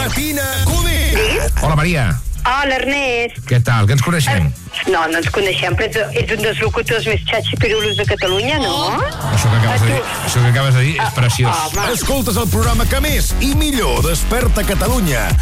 Martina Codina. Sí? Hola, Maria. Hola, Ernest. Què tal? Que ens coneixem? No ens coneixem, però ets un dels locutors més xatxipirulos de Catalunya, no? Això que acabes de dir és preciós. Home. Escoltes el programa que més i millor desperta Catalunya.